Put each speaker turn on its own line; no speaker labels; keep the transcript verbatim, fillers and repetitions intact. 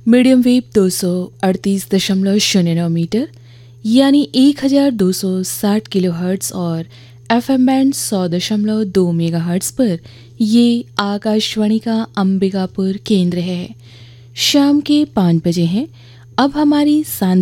Medium wave दो सौ अड़तीस दशमलव शून्य नौ मीटर यानी एक हज़ार दो सौ साठ किलो हर्ट्स और एफ एम बैंड सौ दशमलव दो मेगा हर्ट्स पर ये आकाशवाणी का अंबिकापुर केंद्र है। शाम के पाँच बजे हैं। अब हमारी